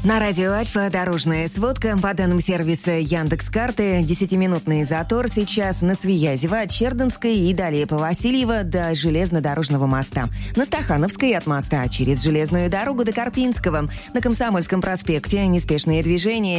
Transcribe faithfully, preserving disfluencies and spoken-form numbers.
На радио Альфа дорожная сводка. По данным сервиса Яндекс.Карты, десятиминутный затор сейчас на Свиязево от Чердынской и далее по Васильева до железнодорожного моста. На Стахановской от моста через железную дорогу до Карпинского. На Комсомольском проспекте неспешное движение